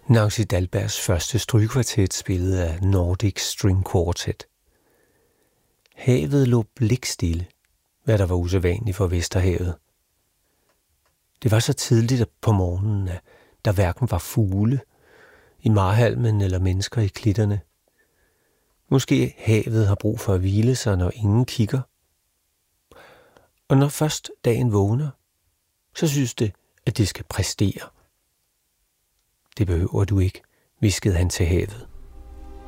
Nancy Dalbergs første strygekvartet spillet af Nordic String Quartet. Havet lå blikstille, hvad der var usædvanligt for Vesterhavet. Det var så tidligt på morgenen, at der hverken var fugle i marhalmen eller mennesker i klitterne. Måske havet har brug for at hvile sig, når ingen kigger. Og når først dagen vågner, så synes det, at det skal præstere. Det behøver du ikke, hviskede han til havet.